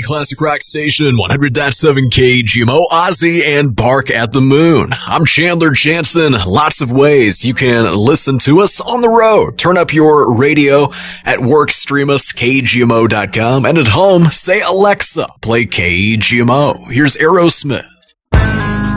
Classic Rock Station, 100.7 KGMO, Ozzy and Bark at the Moon. I'm Chandler Jansen. Lots of ways you can listen to us on the road. Turn up your radio. At work, stream us, KGMO.com. And at home, say, Alexa, play KGMO. Here's Aerosmith.